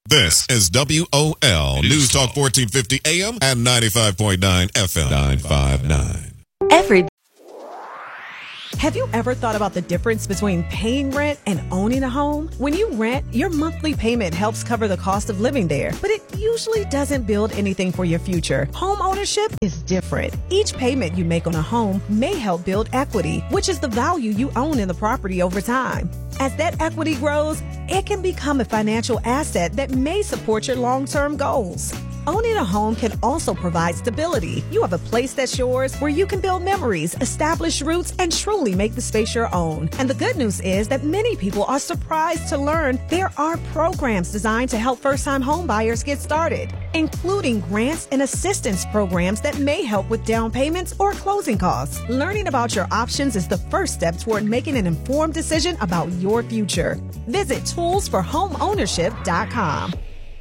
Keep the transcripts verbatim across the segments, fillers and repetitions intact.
This is W O L News Talk fourteen fifty A M and ninety-five point nine F M. nine five nine. Every Have you ever thought about the difference between paying rent and owning a home? When you rent, your monthly payment helps cover the cost of living there, but it usually doesn't build anything for your future. Home ownership is different. Each payment you make on a home may help build equity, which is the value you own in the property over time. As that equity grows, it can become a financial asset that may support your long-term goals. Owning a home can also provide stability. You have a place that's yours where you can build memories, establish roots, and truly make the space your own. And the good news is that many people are surprised to learn there are programs designed to help first-time home buyers get started, including grants and assistance programs that may help with down payments or closing costs. Learning about your options is the first step toward making an informed decision about your future. Visit tools for home ownership dot com.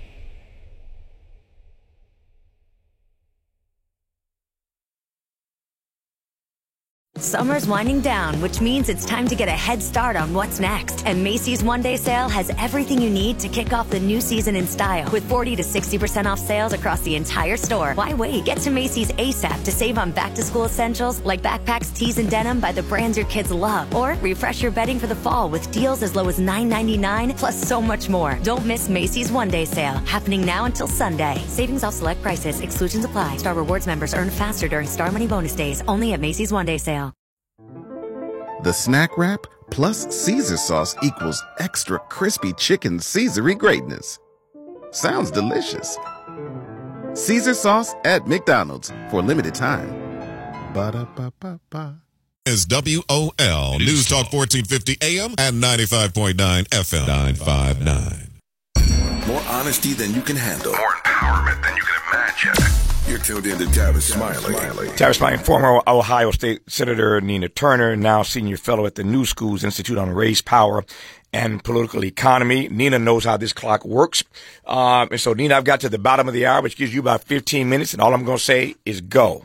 Summer's winding down, which means it's time to get a head start on what's next. And Macy's One Day Sale has everything you need to kick off the new season in style. With forty to sixty percent off sales across the entire store. Why wait? Get to Macy's ASAP to save on back-to-school essentials like backpacks, tees, and denim by the brands your kids love. Or refresh your bedding for the fall with deals as low as nine ninety-nine, plus so much more. Don't miss Macy's One Day Sale, happening now until Sunday. Savings off select prices. Exclusions apply. Star Rewards members earn faster during Star Money bonus days. Only at Macy's One Day Sale. The Snack Wrap plus Caesar sauce equals extra crispy chicken Caesar-y greatness. Sounds delicious. Caesar sauce at McDonald's for a limited time. Ba-da-ba-ba-ba. Is W O L News Talk fourteen fifty A M and ninety-five point nine F M. nine five nine. More honesty than you can handle. More empowerment than you can imagine. You're tuned in to Tavis Smiley. Tavis Smiley, former Ohio State Senator Nina Turner, now senior fellow at the New Schools Institute on Race, Power, and Political Economy. Nina knows how this clock works. Um, and so, Nina, I've got to the bottom of the hour, which gives you about fifteen minutes, and all I'm going to say is go.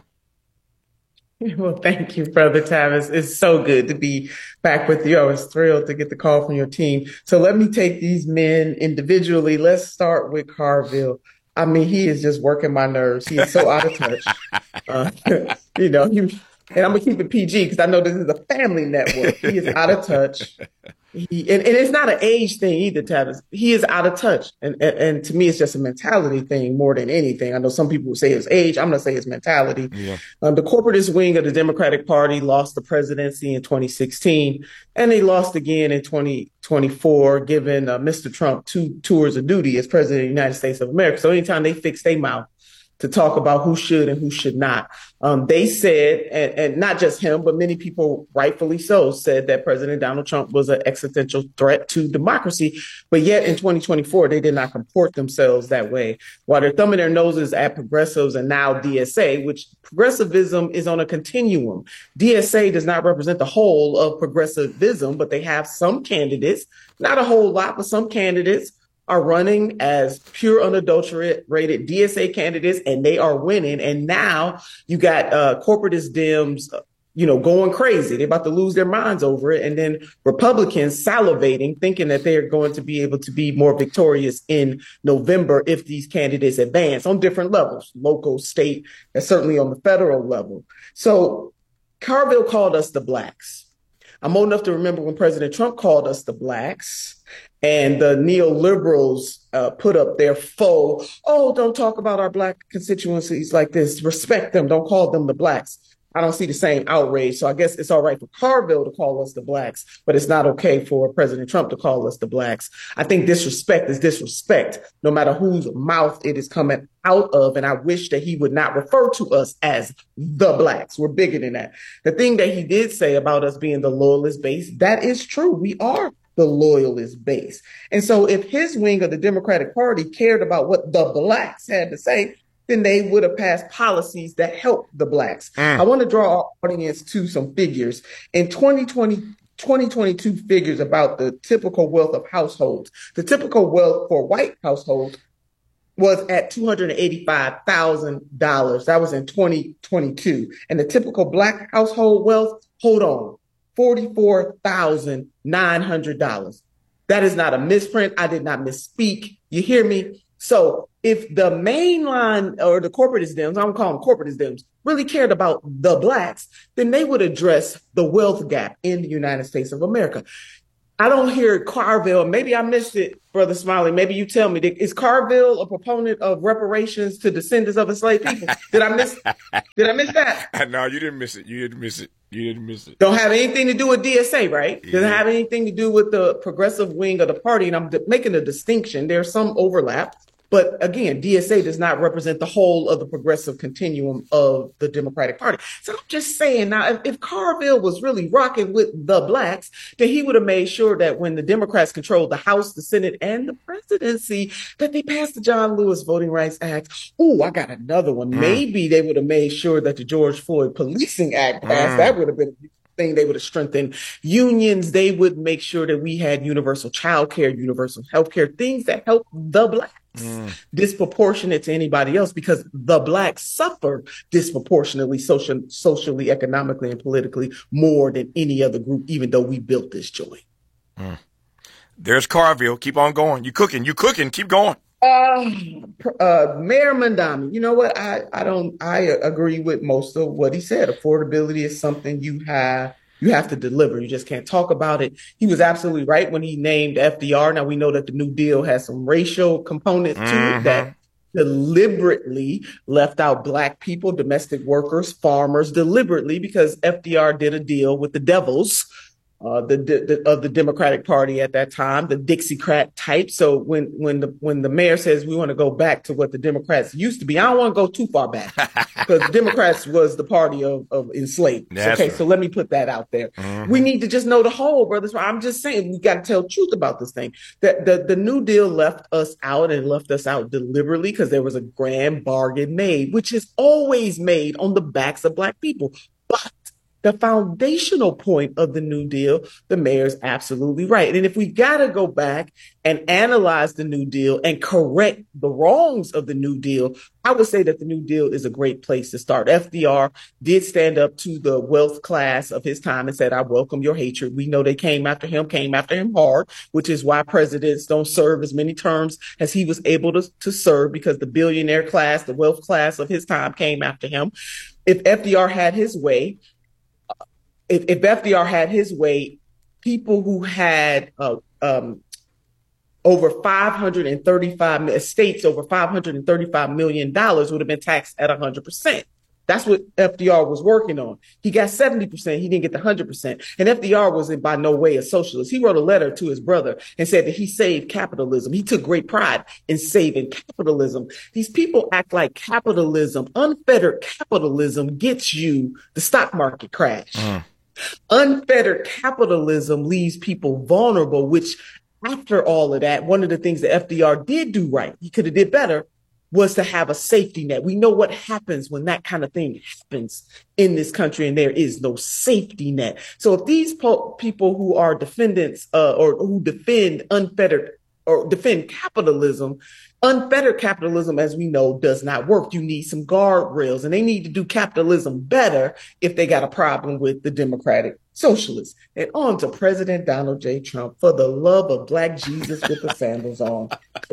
Well, thank you, Brother Tavis. It's so good to be back with you. I was thrilled to get the call from your team. So let me take these men individually. Let's start with Carville. I mean, he is just working my nerves. He is so out of touch. Uh, you know, he, and I'm going to keep it P G because I know this is a family network. He is out of touch. He, and, and it's not an age thing either, Tavis. He is out of touch. And, and, and to me, it's just a mentality thing more than anything. I know some people say it's age. I'm going to say it's mentality. Yeah. Um, the corporatist wing of the Democratic Party lost the presidency in twenty sixteen, and they lost again in twenty twenty-four, giving uh, Mister Trump two tours of duty as president of the United States of America. So anytime they fix their mouth to talk about who should and who should not. Um, they said, and, and not just him, but many people rightfully so said that President Donald Trump was an existential threat to democracy. But yet in twenty twenty-four, they did not comport themselves that way. While they're thumbing their noses at progressives and now D S A, which progressivism is on a continuum. D S A does not represent the whole of progressivism, but they have some candidates, not a whole lot, but some candidates are running as pure unadulterated D S A candidates, and they are winning. And now you got uh, corporatist Dems, you know, going crazy. They're about to lose their minds over it. And then Republicans salivating, thinking that they're going to be able to be more victorious in November if these candidates advance on different levels, local, state, and certainly on the federal level. So Carville called us the blacks. I'm old enough to remember when President Trump called us the blacks. And the neoliberals uh, put up their faux, oh, don't talk about our black constituencies like this. Respect them. Don't call them the blacks. I don't see the same outrage. So I guess it's all right for Carville to call us the blacks, but it's not okay for President Trump to call us the blacks. I think disrespect is disrespect, no matter whose mouth it is coming out of. And I wish that he would not refer to us as the blacks. We're bigger than that. The thing that he did say about us being the loyalist base, that is true. We are the loyalist base. And so if his wing of the Democratic Party cared about what the blacks had to say, then they would have passed policies that help the blacks. Mm. I want to draw our audience to some figures. In twenty twenty, twenty twenty-two figures about the typical wealth of households. The typical wealth for white households was at two hundred eighty-five thousand dollars. That was in twenty twenty-two. And the typical black household wealth, hold on, forty-four thousand nine hundred dollars. That is not a misprint. I did not misspeak. You hear me? So if the mainline or the corporatist Dems, I'm calling them corporatist Dems, really cared about the blacks, then they would address the wealth gap in the United States of America. I don't hear Carville. Maybe I missed it, Brother Smiley. Maybe you tell me. Is Carville a proponent of reparations to descendants of enslaved people? Did I miss? Did I miss that? No, you didn't miss it. You didn't miss it. You didn't miss it. Don't have anything to do with D S A, right? Yeah. Doesn't have anything to do with the progressive wing of the party. And I'm d- making a distinction. There's some overlap. But again, D S A does not represent the whole of the progressive continuum of the Democratic Party. So I'm just saying now, if, if Carville was really rocking with the blacks, then he would have made sure that when the Democrats controlled the House, the Senate, and the presidency, that they passed the John Lewis Voting Rights Act. Oh, I got another one. Mm. Maybe they would have made sure that the George Floyd Policing Act passed. Mm. That would have been a thing. They would have strengthened unions. They would make sure that we had universal child care, universal health care, things that help the blacks. Mm. Disproportionate to anybody else, because the blacks suffer disproportionately social, socially, economically, and politically more than any other group, even though we built this joint. Mm. There's Carville. Keep on going. You cooking. You cooking. Keep going. Uh, uh, Mayor Mamdani, you know what? I, I don't, I agree with most of what he said. Affordability is something you have, you have to deliver. You just can't talk about it. He was absolutely right when he named F D R. Now we know that the New Deal has some racial components to mm-hmm. it that deliberately left out black people, domestic workers, farmers, deliberately, because F D R did a deal with the devils Uh, the, the of the Democratic Party at that time, the Dixiecrat type. So when when the when the mayor says we want to go back to what the Democrats used to be, I don't want to go too far back, because the Democrats was the party of, of enslaved. Okay, right. So let me put that out there. Mm-hmm. We need to just know the whole, brothers. I'm just saying we got to tell the truth about this thing. That the, the New Deal left us out and left us out deliberately because there was a grand bargain made, which is always made on the backs of black people. But the foundational point of the New Deal, the mayor's absolutely right. And if we got to go back and analyze the New Deal and correct the wrongs of the New Deal, I would say that the New Deal is a great place to start. F D R did stand up to the wealth class of his time and said, I welcome your hatred. We know they came after him, came after him hard, which is why presidents don't serve as many terms as he was able to, to serve, because the billionaire class, the wealth class of his time came after him. If F D R had his way, If, if F D R had his way, people who had uh, um, over five hundred thirty-five estates, over five hundred thirty-five million dollars would have been taxed at one hundred percent. That's what F D R was working on. He got seventy percent. He didn't get the one hundred percent. And F D R was in by no way a socialist. He wrote a letter to his brother and said that he saved capitalism. He took great pride in saving capitalism. These people act like capitalism, unfettered capitalism, gets you the stock market crash. Mm. Unfettered capitalism leaves people vulnerable, which after all of that, one of the things that F D R did do right, he could have did better, was to have a safety net. We know what happens when that kind of thing happens in this country and there is no safety net. So if these po- people who are defendants uh, or who defend unfettered or defend capitalism, unfettered capitalism, as we know, does not work. You need some guardrails, and they need to do capitalism better if they got a problem with the Democratic Socialists. And on to President Donald J. Trump, for the love of Black Jesus with the sandals on.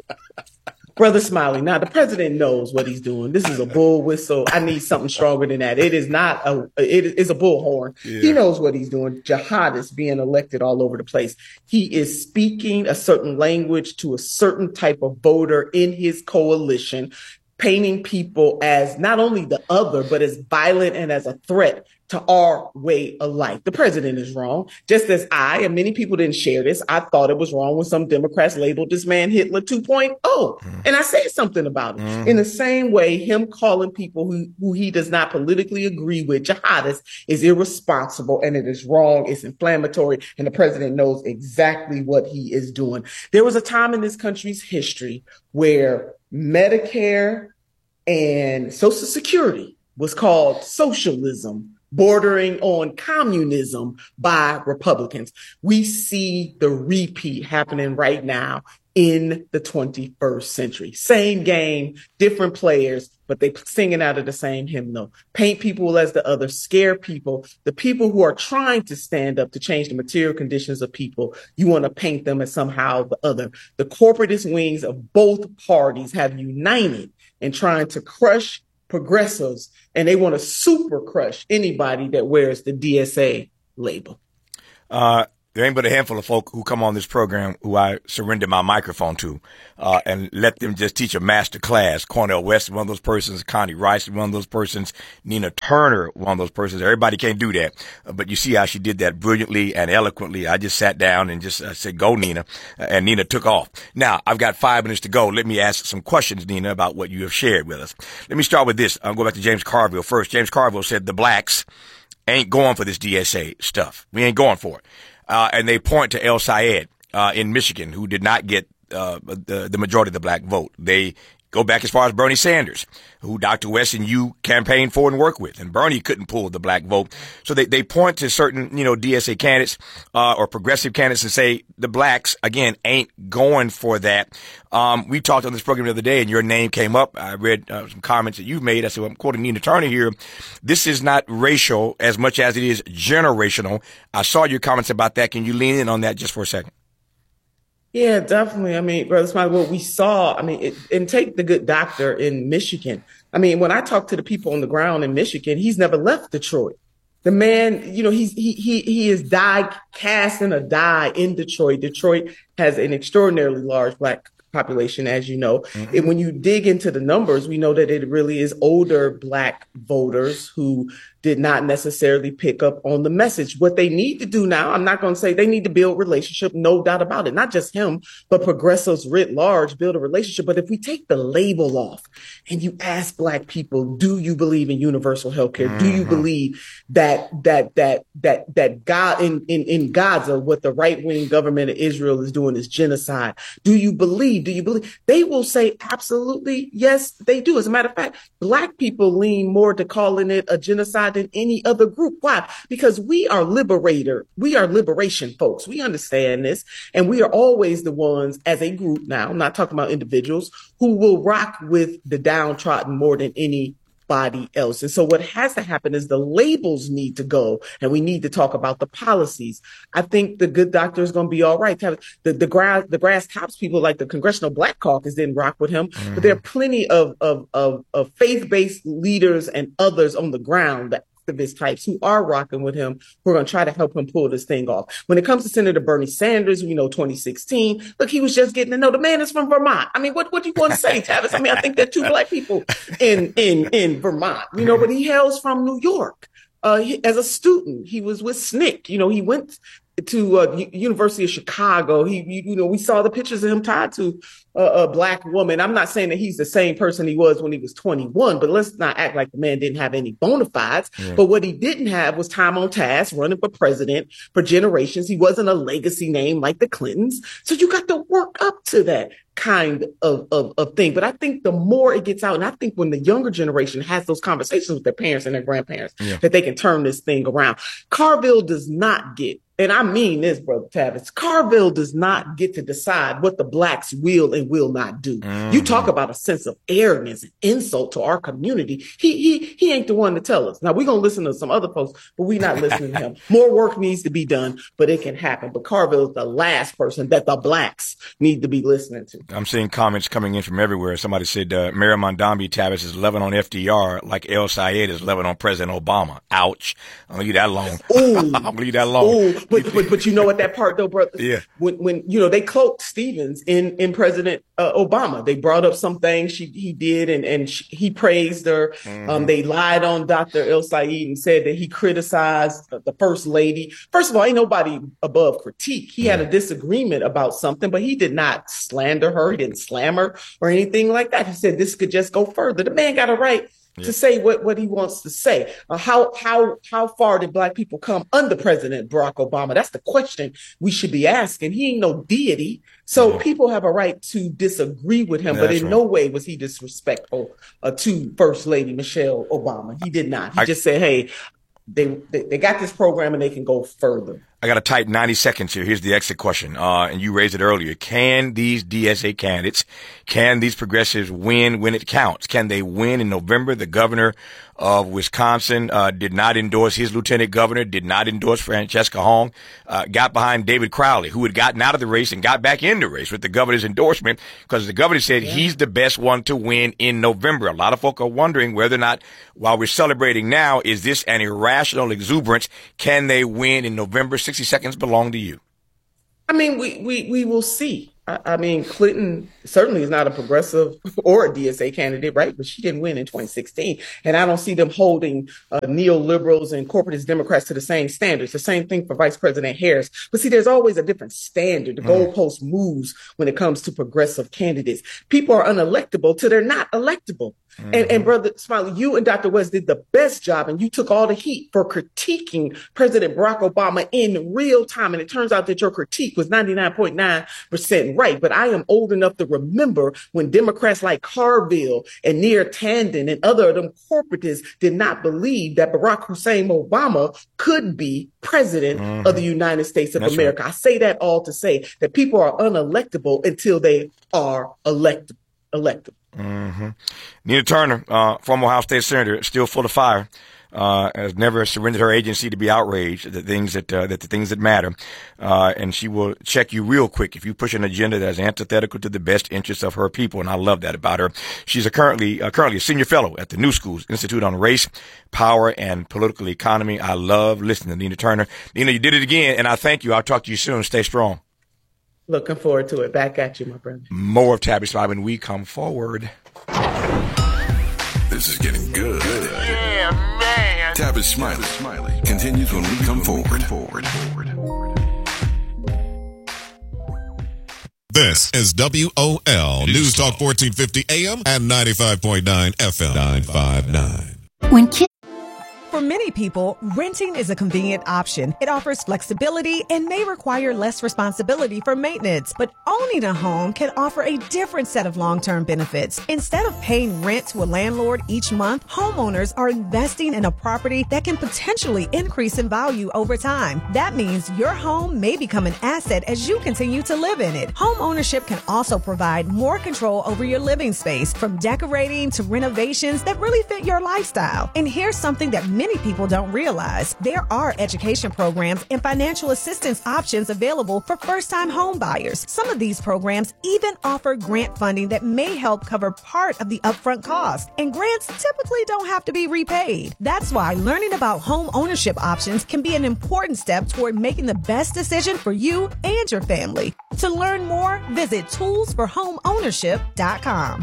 Brother Smiley, now the president knows what he's doing. This is a bull whistle. I need something stronger than that. It is not a, it is a bullhorn. Yeah. He knows what he's doing. Jihadists being elected all over the place. He is speaking a certain language to a certain type of voter in his coalition, painting people as not only the other, but as violent and as a threat to our way of life. The president is wrong, just as I, and many people didn't share this, I thought it was wrong when some Democrats labeled this man Hitler two point oh. Mm. And I said something about it. Mm. In the same way, him calling people who, who he does not politically agree with jihadists is irresponsible, and it is wrong. It's inflammatory, and the president knows exactly what he is doing. There was a time in this country's history where Medicare and Social Security was called socialism, bordering on communism by Republicans. We see the repeat happening right now in the twenty-first century. Same game, different players, but they singing out of the same hymnal. Paint people as the other, scare people. The people who are trying to stand up to change the material conditions of people, you want to paint them as somehow the other. The corporatist wings of both parties have united in trying to crush progressives, and they want to super crush anybody that wears the D S A label. Uh, There ain't but a handful of folk who come on this program who I surrender my microphone to, uh, and let them just teach a master class. Cornel West, one of those persons. Connie Rice, one of those persons. Nina Turner, one of those persons. Everybody can't do that. Uh, but you see how she did that brilliantly and eloquently. I just sat down and just uh, said, go, Nina. Uh, and Nina took off. Now, I've got five minutes to go. Let me ask some questions, Nina, about what you have shared with us. Let me start with this. I'll go back to James Carville first. James Carville said the blacks ain't going for this D S A stuff. We ain't going for it. Uh, and they point to El Sayed, uh, in Michigan, who did not get, uh, the, the majority of the black vote. They go back as far as Bernie Sanders, who Doctor West and you campaigned for and worked with. And Bernie couldn't pull the black vote. So they, they point to certain, you know, D S A candidates, uh, or progressive candidates and say the blacks, again, ain't going for that. Um, we talked on this program the other day and your name came up. I read uh, some comments that you've made. I said, well, I'm quoting Nina Turner here. This is not racial as much as it is generational. I saw your comments about that. Can you lean in on that just for a second? Yeah, definitely. I mean, Brother Smiley, what we saw, I mean, it, and take the good doctor in Michigan. I mean, when I talk to the people on the ground in Michigan, he's never left Detroit. The man, you know, he's, he, he, he is die, cast in a die in Detroit. Detroit has an extraordinarily large black population, as you know. Mm-hmm. And when you dig into the numbers, we know that it really is older black voters who did not necessarily pick up on the message. What they need to do now, I'm not going to say they need to build relationship, no doubt about it. Not just him, but progressives writ large build a relationship. But if we take the label off and you ask black people, do you believe in universal health care? Mm-hmm. Do you believe that that that that that God in, in, in Gaza, what the right-wing government of Israel is doing is genocide? Do you believe? Do you believe? They will say absolutely yes, they do. As a matter of fact, black people lean more to calling it a genocide than any other group. Why? Because we are liberator. We are liberation folks. We understand this. And we are always the ones as a group now, I'm not talking about individuals, who will rock with the downtrodden more than anybody else. And so what has to happen is the labels need to go and we need to talk about the policies. I think the good doctor is going to be all right. The, the, grass, the grass tops people like the Congressional Black Caucus didn't rock with him, mm-hmm. but there are plenty of, of, of, of faith-based leaders and others on the ground, the activist types who are rocking with him, who are going to try to help him pull this thing off. When it comes to Senator Bernie Sanders, you know, twenty sixteen, look, he was just getting to know the man is from Vermont. I mean, what, what do you want to say, Tavis? I mean, I think there are two black people in, in, in Vermont, you know, but he hails from New York. Uh, he, as a student, he was with S N C C. You know, he went to uh, U- University of Chicago. He, you, you know, we saw the pictures of him tied to uh, a black woman. I'm not saying that he's the same person he was when he was twenty-one, but let's not act like the man didn't have any bona fides. Yeah. But what he didn't have was time on task, running for president for generations. He wasn't a legacy name like the Clintons. So you got to work up to that kind of, of, of thing. But I think the more it gets out, and I think when the younger generation has those conversations with their parents and their grandparents, yeah. that they can turn this thing around. Carville does not get, and I mean this, Brother Tavis, Carville does not get to decide what the blacks will and will not do. Mm-hmm. You talk about a sense of arrogance and insult to our community. He he he ain't the one to tell us. Now, we're going to listen to some other folks, but we're not listening to him. More work needs to be done, but it can happen. But Carville is the last person that the blacks need to be listening to. I'm seeing comments coming in from everywhere. Somebody said, uh, Mayor Mondambi Tavis is loving on F D R like El Sayed is loving on President Obama. Ouch. I'm going to leave that alone. Ooh. I'm going to leave that alone. Ooh. But, but but you know what that part though, brother? Yeah. When when you know they cloaked Stevens in in President uh, Obama, they brought up some things she he did and and she, he praised her. Mm-hmm. Um, they lied on Doctor El Sayed and said that he criticized the first lady. First of all, ain't nobody above critique. He mm-hmm. had a disagreement about something, but he did not slander her. He didn't slam her or anything like that. He said this could just go further. The man got a right to say what, what he wants to say. Uh, how how how far did black people come under President Barack Obama? That's the question we should be asking. He ain't no deity. So yeah. people have a right to disagree with him, yeah, but in right. no way was he disrespectful uh, to First Lady Michelle Obama. He did not. He I, just said, hey, They, they they got this program and they can go further. I got a tight ninety seconds here. Here's the exit question. Uh, and you raised it earlier. Can these D S A candidates, can these progressives win when it counts? Can they win in November? The governor of Wisconsin, uh, did not endorse his lieutenant governor, did not endorse Francesca Hong, uh, got behind David Crowley, who had gotten out of the race and got back in the race with the governor's endorsement because the governor said yeah. he's the best one to win in November. A lot of folk are wondering whether or not, while we're celebrating now, is this an irrational exuberance? Can they win in November? sixty seconds belong to you. I mean, we, we, we will see. I, I mean, Clinton certainly is not a progressive or a D S A candidate, right? But she didn't win in twenty sixteen. And I don't see them holding uh, neoliberals and corporatist Democrats to the same standards. The same thing for Vice President Harris. But see, there's always a different standard. The goalpost moves when it comes to progressive candidates. People are unelectable till they're not electable. Mm-hmm. And, and Brother Smiley, you and Doctor West did the best job, and you took all the heat for critiquing President Barack Obama in real time. And it turns out that your critique was ninety-nine point nine percent right. But I am old enough to remember when Democrats like Carville and Near Tandon and other of them corporatists did not believe that Barack Hussein Obama could be president mm-hmm. of the United States of That's America. Right. I say that all to say that people are unelectable until they are elected. elected. Mm-hmm. Nina Turner, uh, former Ohio State Senator, still full of fire, uh, has never surrendered her agency to be outraged at the things that, uh, that the things that matter. Uh, and she will check you real quick if you push an agenda that's antithetical to the best interests of her people. And I love that about her. She's a currently, uh, currently a senior fellow at the New Schools Institute on Race, Power, and Political Economy. I love listening to Nina Turner. Nina, you did it again, and I thank you. I'll talk to you soon. Stay strong. Looking forward to it. Back at you, my brother. More of Tabby Smiley when we come forward. This is getting good. Yeah, man. Tabby Smiley. Smiley continues when we come forward. forward. This is W O L News Talk fourteen fifty A M and ninety-five point nine F M. nine five nine. When kids For many people, renting is a convenient option. It offers flexibility and may require less responsibility for maintenance. But owning a home can offer a different set of long-term benefits. Instead of paying rent to a landlord each month, homeowners are investing in a property that can potentially increase in value over time. That means your home may become an asset as you continue to live in it. Home ownership can also provide more control over your living space, from decorating to renovations that really fit your lifestyle. And here's something that many people don't realize. There are education programs and financial assistance options available for first-time home buyers. Some of these programs even offer grant funding that may help cover part of the upfront cost. And grants typically don't have to be repaid. That's why learning about home ownership options can be an important step toward making the best decision for you and your family. To learn more, visit tools for home ownership dot com.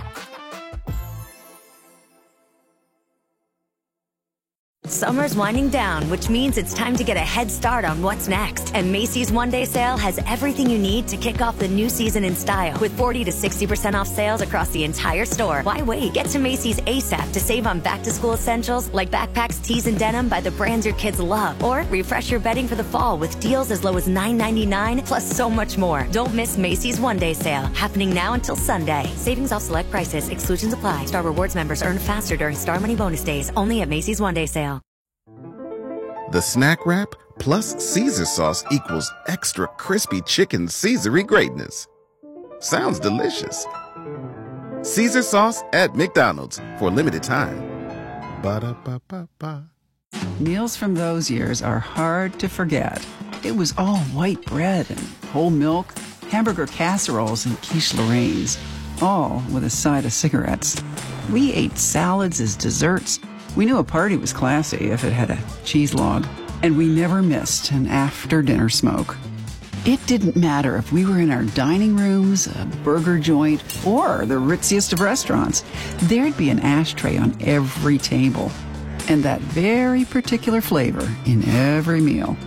Summer's winding down, which means it's time to get a head start on what's next. And Macy's One Day Sale has everything you need to kick off the new season in style. With forty to sixty percent off sales across the entire store. Why wait? Get to Macy's ASAP to save on back-to-school essentials like backpacks, tees, and denim by the brands your kids love. Or refresh your bedding for the fall with deals as low as nine ninety-nine, plus so much more. Don't miss Macy's One Day Sale, happening now until Sunday. Savings off select prices. Exclusions apply. Star Rewards members earn faster during Star Money bonus days. Only at Macy's One Day Sale. The Snack Wrap plus Caesar sauce equals extra crispy chicken Caesar-y greatness. Sounds delicious. Caesar sauce at McDonald's for a limited time. Ba-da-ba-ba-ba. Meals from those years are hard to forget. It was all white bread and whole milk, hamburger casseroles and quiche Lorraine's, all with a side of cigarettes. We ate salads as desserts. We knew a party was classy if it had a cheese log, and we never missed an after-dinner smoke. It didn't matter if we were in our dining rooms, a burger joint, or the ritziest of restaurants. There'd be an ashtray on every table, and that very particular flavor in every meal.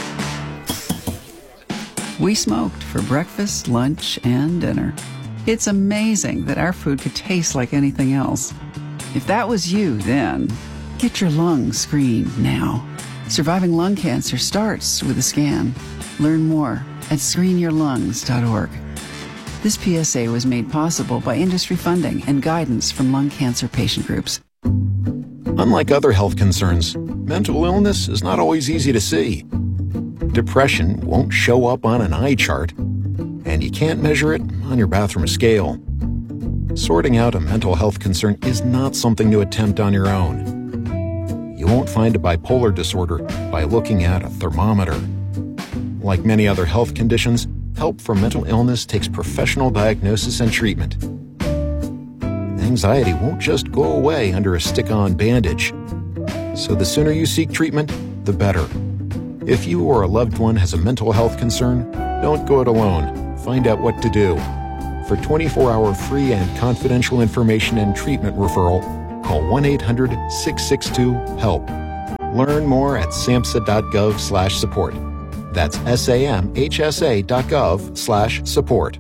We smoked for breakfast, lunch, and dinner. It's amazing that our food could taste like anything else. If that was you then, get your lungs screened now. Surviving lung cancer starts with a scan. Learn more at screen your lungs dot org. This P S A was made possible by industry funding and guidance from lung cancer patient groups. Unlike other health concerns, mental illness is not always easy to see. depression won't show up on an eye chart, and you can't measure it on your bathroom scale. Sorting out a mental health concern is not something to attempt on your own. You won't find a bipolar disorder by looking at a thermometer. Like many other health conditions, help for mental illness takes professional diagnosis and treatment. Anxiety won't just go away under a stick-on bandage. So the sooner you seek treatment, the better. If you or a loved one has a mental health concern, don't go it alone. Find out what to do. For twenty-four hour free and confidential information and treatment referral, call one eight hundred six six two HELP. Learn more at samhsa.gov slash support. That's S-A-M-H-S-A dot gov slash support.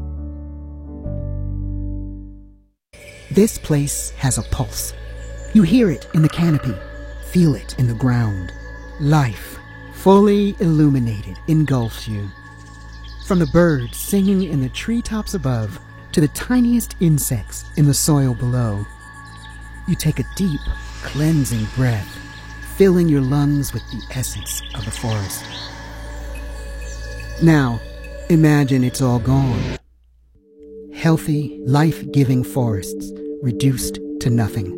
This place has a pulse. You hear it in the canopy, feel it in the ground. Life, fully illuminated, engulfs you. From the birds singing in the treetops above to the tiniest insects in the soil below. You take a deep, cleansing breath, filling your lungs with the essence of the forest. Now, imagine it's all gone. Healthy, life-giving forests reduced to nothing.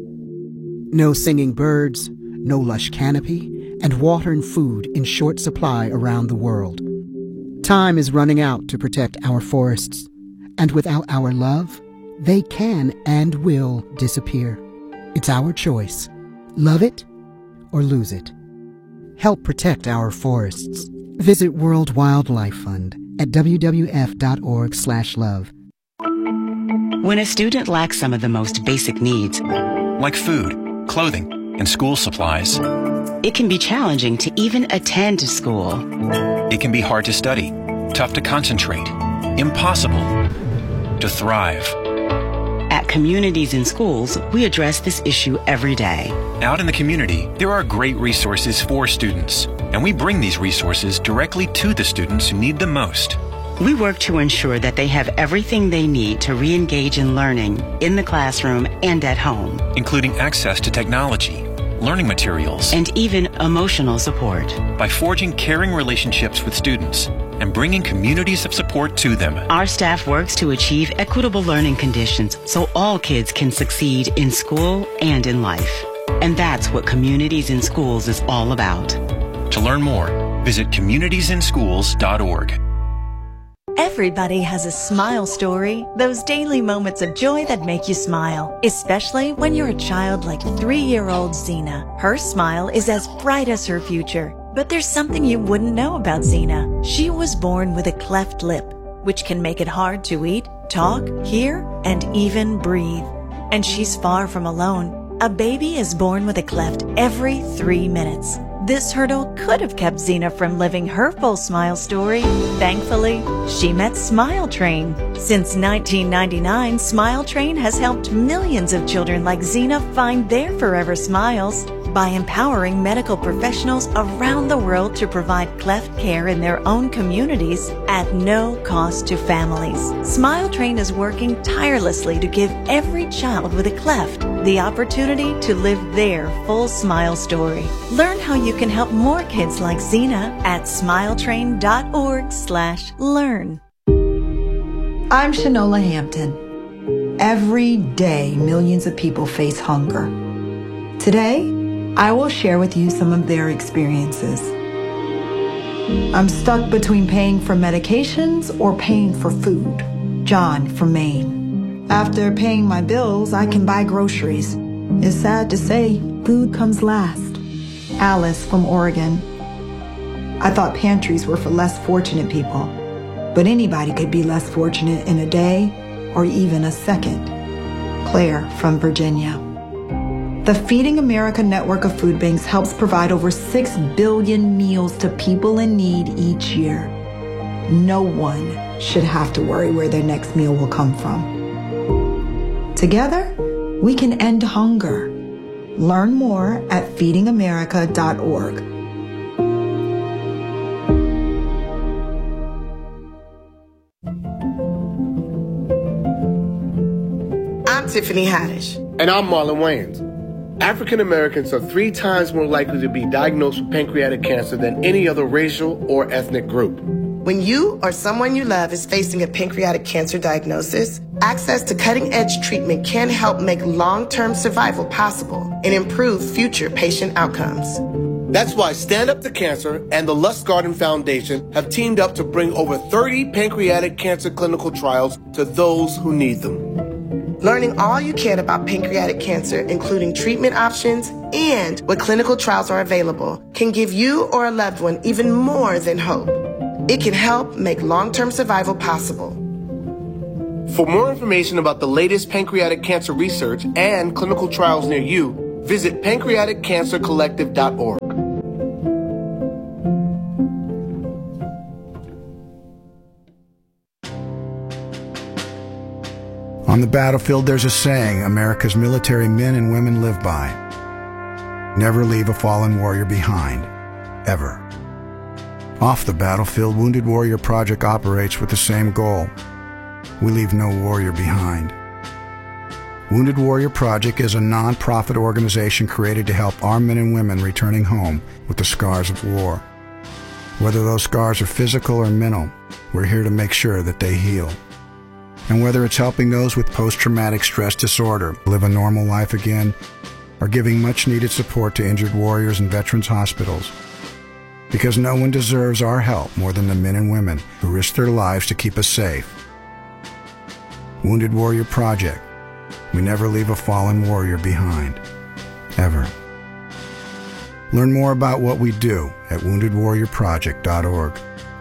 No singing birds, no lush canopy, and water and food in short supply around the world. Time is running out to protect our forests, and without our love, they can and will disappear. It's our choice. Love it or lose it. Help protect our forests. Visit World Wildlife Fund at w w f dot org slash love. When a student lacks some of the most basic needs, like food, clothing, and school supplies, it can be challenging to even attend school. It can be hard to study, tough to concentrate, impossible to thrive. At Communities in Schools, we address this issue every day. Out in the community, there are great resources for students, and we bring these resources directly to the students who need them most. We work to ensure that they have everything they need to re-engage in learning in the classroom and at home, including access to technology, learning materials, and even emotional support. By forging caring relationships with students and bringing communities of support to them, our staff works to achieve equitable learning conditions so all kids can succeed in school and in life. And that's what Communities in Schools is all about. To learn more, visit communities in schools dot org. Everybody has a smile story, those daily moments of joy that make you smile, especially when you're a child like three-year-old Zena. Her smile is as bright as her future, but there's something you wouldn't know about Zena. She was born with a cleft lip, which can make it hard to eat, talk, hear, and even breathe. And she's far from alone. A baby is born with a cleft every three minutes. This hurdle could have kept Zena from living her full smile story. Thankfully, she met Smile Train. Since nineteen ninety-nine, Smile Train has helped millions of children like Zena find their forever smiles by empowering medical professionals around the world to provide cleft care in their own communities at no cost to families. Smile Train is working tirelessly to give every child with a cleft the opportunity to live their full smile story. Learn how you can help more kids like Zena at smiletrain dot org slash learn. I'm Shanola Hampton. Every day, millions of people face hunger. Today, I will share with you some of their experiences. I'm stuck between paying for medications or paying for food. John from Maine. After paying my bills, I can buy groceries. It's sad to say, food comes last. Alice from Oregon. I thought pantries were for less fortunate people, but anybody could be less fortunate in a day or even a second. Claire from Virginia. The Feeding America network of food banks helps provide over six billion meals to people in need each year. No one should have to worry where their next meal will come from. Together, we can end hunger. Learn more at feeding america dot org. I'm Tiffany Haddish. And I'm Marlon Wayans. African Americans are three times more likely to be diagnosed with pancreatic cancer than any other racial or ethnic group. When you or someone you love is facing a pancreatic cancer diagnosis, access to cutting-edge treatment can help make long-term survival possible and improve future patient outcomes. That's why Stand Up to Cancer and the Lustgarten Foundation have teamed up to bring over thirty pancreatic cancer clinical trials to those who need them. Learning all you can about pancreatic cancer, including treatment options and what clinical trials are available, can give you or a loved one even more than hope. It can help make long-term survival possible. For more information about the latest pancreatic cancer research and clinical trials near you, visit pancreatic cancer collective dot org. On the battlefield, there's a saying America's military men and women live by. Never leave a fallen warrior behind, ever. Off the battlefield, Wounded Warrior Project operates with the same goal. We leave no warrior behind. Wounded Warrior Project is a non-profit organization created to help our men and women returning home with the scars of war. Whether those scars are physical or mental, we're here to make sure that they heal. And whether it's helping those with post-traumatic stress disorder live a normal life again, or giving much-needed support to injured warriors in veterans' hospitals, because no one deserves our help more than the men and women who risk their lives to keep us safe. Wounded Warrior Project. We never leave a fallen warrior behind. Ever. Learn more about what we do at wounded warrior project dot org.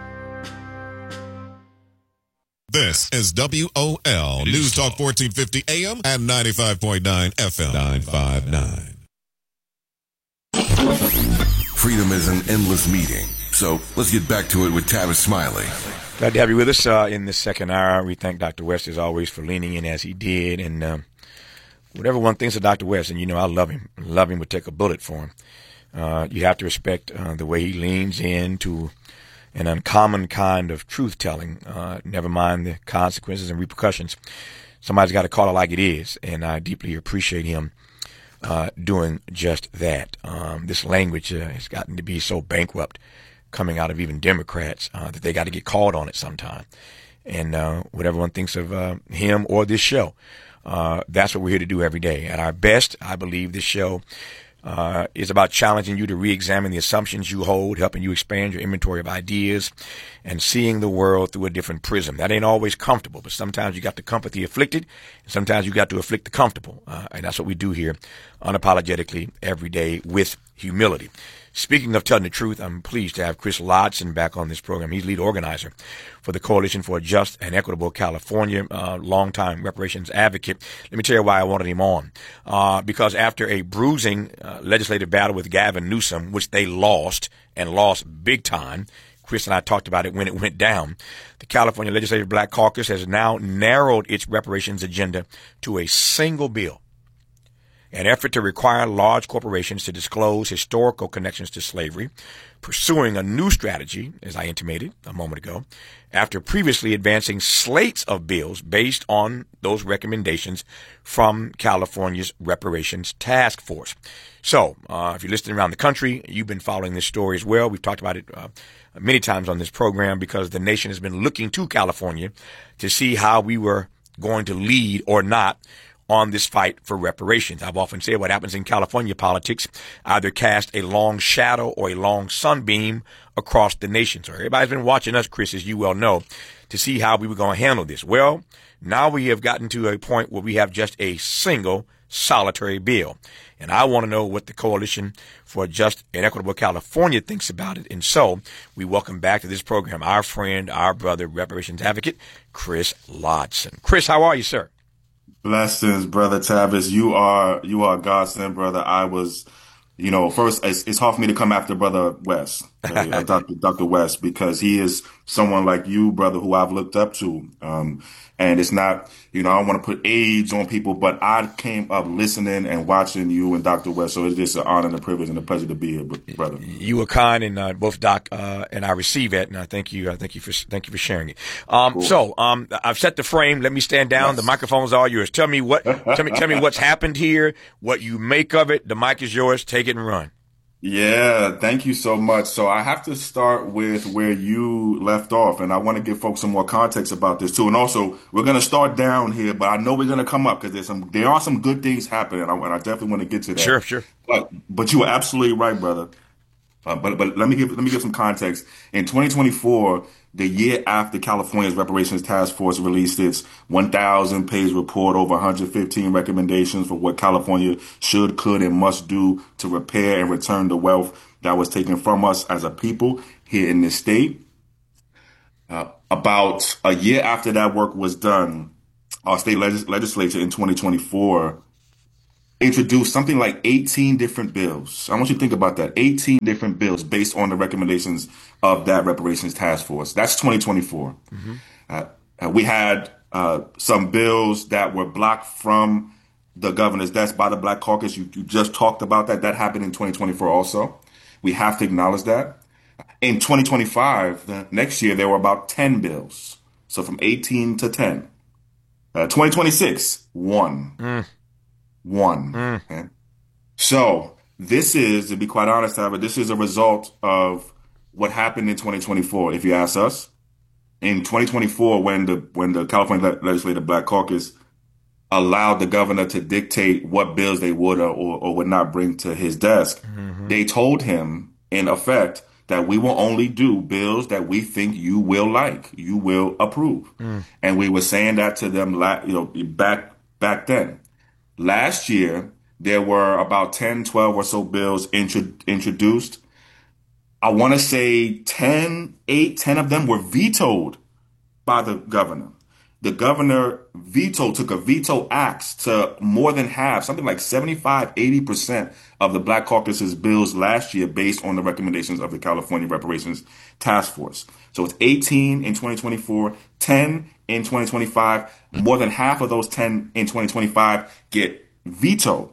This is W O L News Talk fourteen fifty A M and ninety-five point nine F M. nine five nine. Freedom is an endless meeting, so let's get back to it with Tavis Smiley. Glad to have you with us uh, in this second hour. We thank Doctor West, as always, for leaning in as he did. And um, whatever one thinks of Doctor West, and you know I love him. Love him would take a bullet for him. Uh, you have to respect uh, the way he leans into an uncommon kind of truth-telling, uh, never mind the consequences and repercussions. Somebody's got to call it like it is, and I deeply appreciate him uh, doing just that. Um, this language uh, has gotten to be so bankrupt coming out of even Democrats uh, that they got to get called on it sometime. And uh, whatever one thinks of uh, him or this show, uh, that's what we're here to do every day. At our best, I believe this show Uh, is about challenging you to re-examine the assumptions you hold, helping you expand your inventory of ideas, and seeing the world through a different prism. That ain't always comfortable, but sometimes you got to comfort the afflicted, and sometimes you got to afflict the comfortable. Uh, and that's what we do here unapologetically every day with humility. Speaking of telling the truth, I'm pleased to have Chris Lodson back on this program. He's lead organizer for the Coalition for a Just and Equitable California, uh, longtime reparations advocate. Let me tell you why I wanted him on. Uh, because after a bruising uh, legislative battle with Gavin Newsom, which they lost and lost big time, Chris and I talked about it when it went down, the California Legislative Black Caucus has now narrowed its reparations agenda to a single bill. An effort to require large corporations to disclose historical connections to slavery, pursuing a new strategy, as I intimated a moment ago, after previously advancing slates of bills based on those recommendations from California's Reparations Task Force. So, uh, if you're listening around the country, you've been following this story as well. We've talked about it uh, many times on this program because the nation has been looking to California to see how we were going to lead or not on this fight for reparations. I've often said what happens in California politics either cast a long shadow or a long sunbeam across the nation. So everybody's been watching us, Chris, as you well know, to see how we were going to handle this. Well, now we have gotten to a point where we have just a single solitary bill. And I want to know what the Coalition for a Just and Equitable California thinks about it. And so we welcome back to this program our friend, our brother, reparations advocate, Chris Lodson. Chris, how are you, sir? Blessings, brother Tavis. You are you are a godsend, brother. I was, you know, first it's, it's hard for me to come after brother West. uh, Doctor Doctor West, because he is someone like you, brother, who I've looked up to. Um, and it's not, you know, I don't want to put age on people, but I came up listening and watching you and Doctor West. So it's just an honor and a privilege and a pleasure to be here, brother. You were kind, and uh, both Doc uh, and I receive it, and I thank you. I thank you for thank you for sharing it. Um, cool. So um, I've set the frame. Let me stand down. Yes. The microphone's all yours. Tell me what. tell me. Tell me what's happened here. What you make of it. The mic is yours. Take it and run. Yeah, thank you so much. So I have to start with where you left off, and I want to give folks some more context about this too. And also, we're going to start down here, but I know we're going to come up because there's some, there are some good things happening, and I, and I definitely want to get to that. Sure, sure. But but you are absolutely right, brother. Uh, but but let me give let me give some context. In twenty twenty-four, the year after California's Reparations Task Force released its one thousand page report, over one hundred fifteen recommendations for what California should, could, and must do to repair and return the wealth that was taken from us as a people here in this state. Uh, about a year after that work was done, our state legis- legislature in twenty twenty-four introduced something like eighteen different bills. I want you to think about that. eighteen different bills based on the recommendations of that reparations task force. That's twenty twenty-four. Mm-hmm. Uh, uh, we had uh, some bills that were blocked from the governor's desk by the Black Caucus. You, you just talked about that. That happened in twenty twenty-four also. We have to acknowledge that. In twenty twenty-five, the next year, there were about ten bills. So from eighteen to ten. Uh, twenty twenty-six, one. Mm. One. Mm. Okay. So this is, to be quite honest, Albert, this is a result of what happened in twenty twenty-four. If you ask us, in twenty twenty-four, when the when the California Legislative Black Caucus allowed the governor to dictate what bills they would or, or would not bring to his desk, mm-hmm. they told him, in effect, that we will only do bills that we think you will like, you will approve. Mm. And we were saying that to them, you know, back back then. Last year, there were about ten, twelve or so bills intro- introduced. I want to say ten, eight, ten of them were vetoed by the governor. The governor vetoed, took a veto axe to more than half, something like seventy-five, eighty percent of the Black Caucus's bills last year based on the recommendations of the California Reparations Task Force. So it's eighteen in twenty twenty-four, ten in twenty twenty-five. More than half of those ten in twenty twenty-five get vetoed.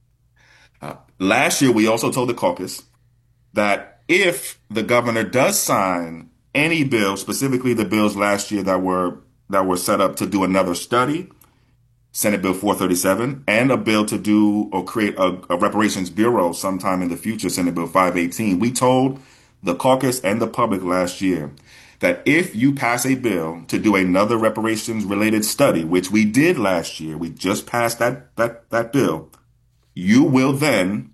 Uh, last year, we also told the caucus that if the governor does sign any bill, specifically the bills last year that were that were set up to do another study, Senate Bill four thirty-seven, and a bill to do or create a, a reparations bureau sometime in the future, Senate Bill five eighteen, we told the caucus and the public last year that if you pass a bill to do another reparations related study, which we did last year, we just passed that, that, that bill, you will then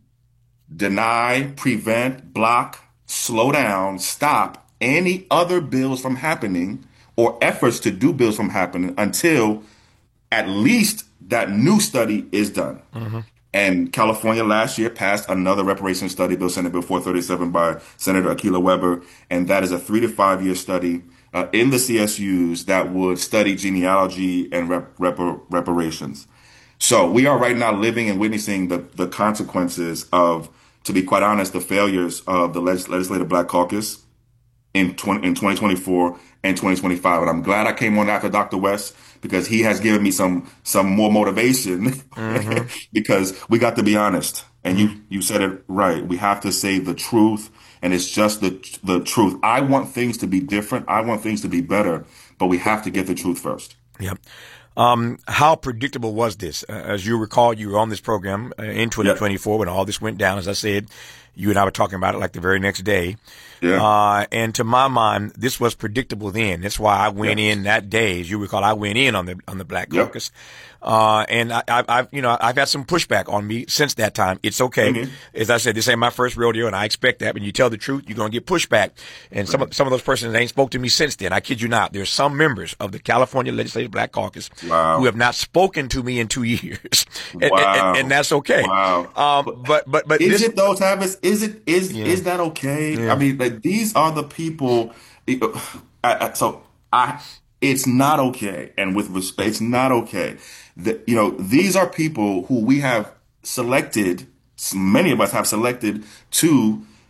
deny, prevent, block, slow down, stop any other bills from happening or efforts to do bills from happening until at least that new study is done. Mm-hmm. And California last year passed another reparations study bill, Senate Bill four thirty-seven by Senator Akilah Weber. And that is a three to five year study uh, in the C S Us that would study genealogy and rep- rep- reparations. So we are right now living and witnessing the, the consequences of, to be quite honest, the failures of the legis- Legislative Black Caucus in, twenty, in twenty twenty-four and twenty twenty-five. And I'm glad I came on after Doctor West, because he has given me some some more motivation mm-hmm. because we got to be honest. And you, you said it right. We have to say the truth, and it's just the the truth. I want things to be different. I want things to be better, but we have to get the truth first. Yep. Um, how predictable was this? Uh, as you recall, you were on this program uh, in twenty twenty-four yep. when all this went down. As I said, you and I were talking about it like the very next day. Yeah. Uh, and to my mind, this was predictable then. That's why I went yes. in that day. As you recall, I went in on the, on the Black yep. Caucus. Uh, and I, I, I've, you know, I've had some pushback on me since that time. It's okay. Mm-hmm. As I said, this ain't my first rodeo, and I expect that. When you tell the truth, you're going to get pushback. And some of, some of those persons ain't spoke to me since then. I kid you not. There's some members of the California Legislative Black Caucus wow. who have not spoken to me in two years. and, wow. and, and, and that's okay. Wow. Um, but, but, but is this, it though, Tavis? Is it, is, yeah. is that okay? Yeah. I mean, like, these are the people. I, I, so I, it's not okay. And with respect, it's not okay. The, you know, these are people who we have selected, many of us have selected to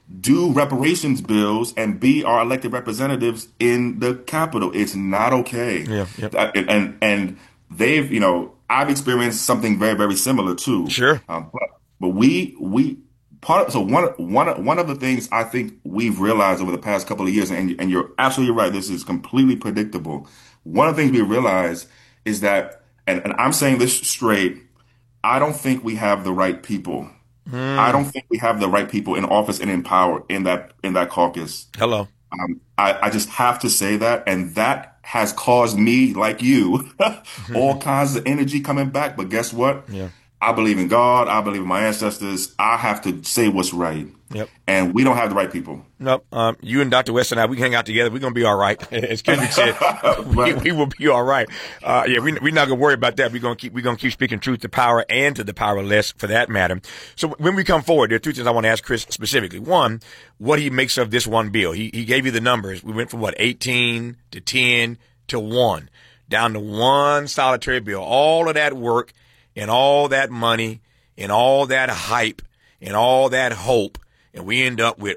do reparations bills and be our elected representatives in the Capitol. It's not okay. Yeah, yep. And, and and they've, you know, I've experienced something very, very similar too. Sure. Um, but, but we we part of, so one one one of the things I think we've realized over the past couple of years, and and you're absolutely right, this is completely predictable. One of the things we realize is that, and, and I'm saying this straight, I don't think we have the right people. Mm. I don't think we have the right people in office and in power in that in that caucus. Hello. Um, I, I just have to say that, and that has caused me, like you, all kinds of energy coming back. But guess what? Yeah. I believe in God. I believe in my ancestors. I have to say what's right. Yep. And we don't have the right people. Nope. Um, you and Doctor West and I, we can hang out together. We're going to be all right. As Kendrick said, we, we will be all right. Uh, yeah, we, we're not going to worry about that. We're going to keep, we're going to keep speaking truth to power and to the powerless for that matter. So when we come forward, there are two things I want to ask Chris specifically. One, what he makes of this one bill. He, he gave you the numbers. We went from what, eighteen to ten to one, down to one solitary bill. All of that work and all that money and all that hype and all that hope. And we end up with